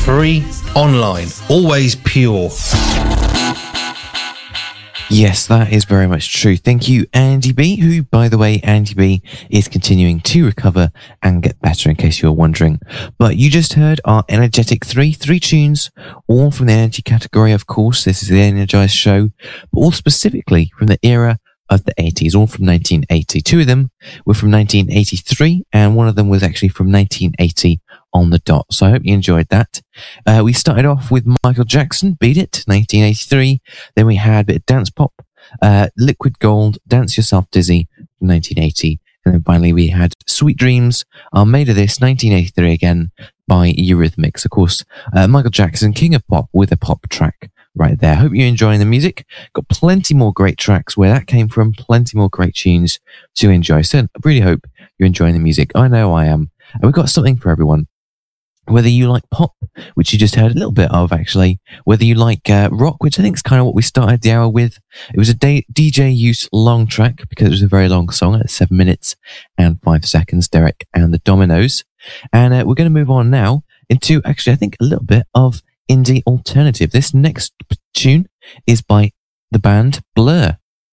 free, online, always pure. Yes, that is very much true. Thank you, Andy B, who, by the way, Andy B is continuing to recover and get better, in case you're wondering. But you just heard our Energetic three tunes, all from the energy category, of course. This is the Energized show, but all specifically from the era of the 80s, all from 1980. Two of them were from 1983, and one of them was actually from 1980 on the dot. So I hope you enjoyed that. We started off with Michael Jackson, Beat It, 1983. Then we had a bit of dance pop, Liquid Gold, Dance Yourself Dizzy, 1980. And then finally we had Sweet Dreams, Are Made of This, 1983 again, by Eurythmics. Of course, Michael Jackson, King of Pop, with a pop track right there. Hope you're enjoying the music. Got plenty more great tracks where that came from, plenty more great tunes to enjoy. So I really hope you're enjoying the music. I know I am. And we've got something for everyone. Whether you like pop, which you just heard a little bit of actually, whether you like rock, which I think is kind of what we started the hour with. It was a DJ Use long track because it was a very long song at 7 minutes and 5 seconds, Derek and the Dominoes. And we're going to move on now into actually, I think, a little bit of indie alternative. This next tune is by the band Blur.